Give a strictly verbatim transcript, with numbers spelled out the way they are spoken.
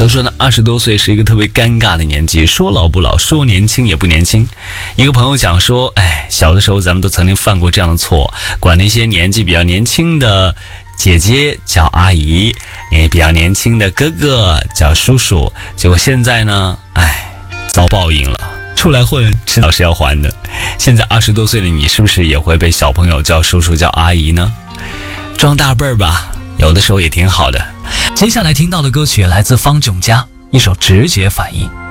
都说呢，二十多岁是一个特别尴尬的年纪，说老不老，说年轻也不年轻。一个朋友讲说，哎，小的时候咱们都曾经犯过这样的错，管那些年纪比较年轻的姐姐叫阿姨，也比较年轻的哥哥叫叔叔。结果现在呢，哎，遭报应了，出来混迟早是要还的。现在二十多岁的你，是不是也会被小朋友叫叔叔叫阿姨呢？装大辈儿吧，有的时候也挺好的。 接下来听到的歌曲来自方囧佳，一首《直觉反应》。